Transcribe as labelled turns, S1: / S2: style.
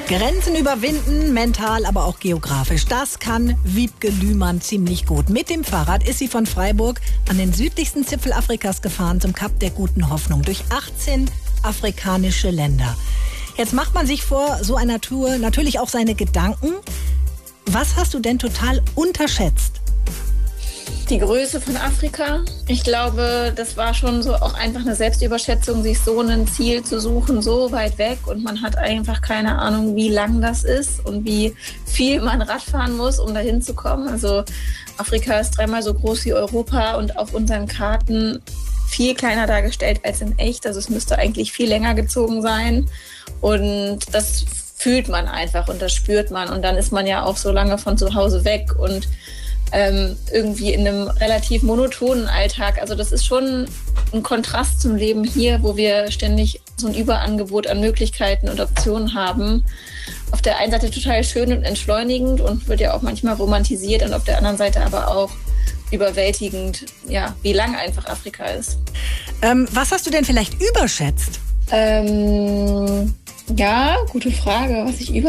S1: Grenzen überwinden, mental, aber auch geografisch. Das kann Wiebke Lühmann ziemlich gut. Mit dem Fahrrad ist sie von Freiburg an den südlichsten Zipfel Afrikas gefahren, zum Kap der Guten Hoffnung, durch 18 afrikanische Länder. Jetzt macht man sich vor so einer Tour natürlich auch seine Gedanken. Was hast du denn total unterschätzt?
S2: Die Größe von Afrika. Ich glaube, das war schon so auch einfach eine Selbstüberschätzung, sich so ein Ziel zu suchen, so weit weg. Und man hat einfach keine Ahnung, wie lang das ist und wie viel man Radfahren muss, um dahin zu kommen. Also Afrika ist 3-mal so groß wie Europa und auf unseren Karten viel kleiner dargestellt als in echt. Also es müsste eigentlich viel länger gezogen sein. Und das fühlt man einfach und das spürt man. Und dann ist man ja auch so lange von zu Hause weg und irgendwie in einem relativ monotonen Alltag. Also das ist schon ein Kontrast zum Leben hier, wo wir ständig so ein Überangebot an Möglichkeiten und Optionen haben. Auf der einen Seite total schön und entschleunigend und wird ja auch manchmal romantisiert und auf der anderen Seite aber auch überwältigend, ja, wie lang einfach Afrika ist.
S1: Was hast du denn vielleicht überschätzt?
S2: Ja, gute Frage, was ich